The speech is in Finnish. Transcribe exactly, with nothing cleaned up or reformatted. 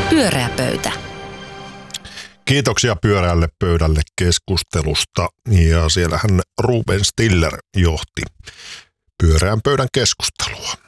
Pyöreä pöytä. Kiitoksia Pyöreälle pöydälle keskustelusta, ja siellähän Ruben Stiller johti Pyöreän pöydän keskustelua.